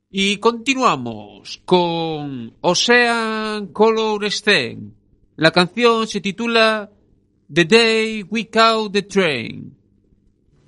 Y continuamos con Ocean Color Scene. La canción se titula The Day We Caught the Train.